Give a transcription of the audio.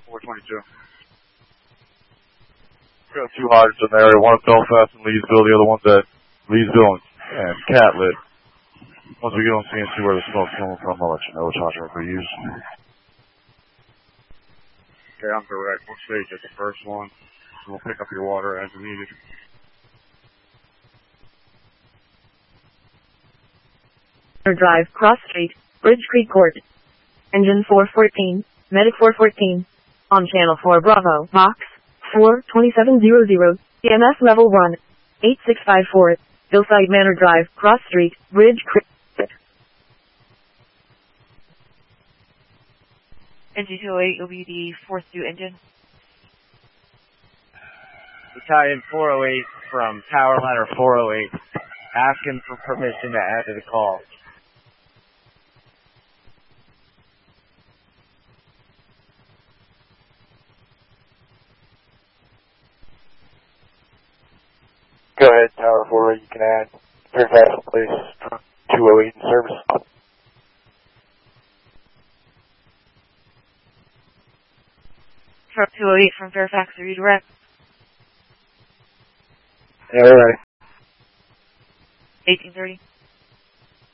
422. Got two hydrants in the area, one at Belfast and Leesville, the other one's at Leesville and Catlett. Once we get on scene and see where the smoke's coming from, I'll let you know which hydrant we use. Okay, I'm direct. We'll stage at the first one, and we'll pick up your water as needed. Drive, Cross Street, Bridge Creek Court. Engine 414, Medic 414. On Channel 4 Bravo, Box 42700, EMS Level 1, 8654, Hillside Manor Drive, Cross Street, Bridge Creek. NG208 will be the fourth due engine. Battalion 408 from Tower Ladder 408, asking for permission to add to the call. Go ahead, Tower 408, you can add. Fairfax, please. 208 in service. Truck 208 from Fairfax to redirect. Yeah, we're ready. 1830.